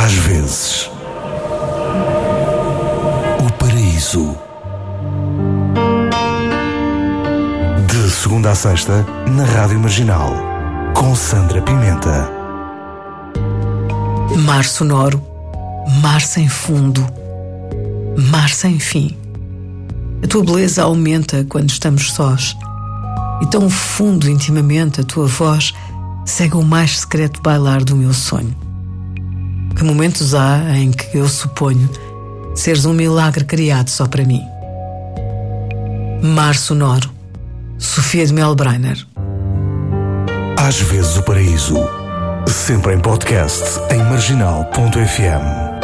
Às vezes, o paraíso. De segunda a sexta, na Rádio Marginal, com Sandra Pimenta. Mar sonoro, mar sem fundo, mar sem fim. A tua beleza aumenta quando estamos sós, e tão fundo intimamente a tua voz segue o mais secreto bailar do meu sonho. Que momentos há em que eu suponho seres um milagre criado só para mim. Mar sonoro, Sofia de Melbrenner. Às vezes o paraíso. Sempre em podcast em marginal.fm.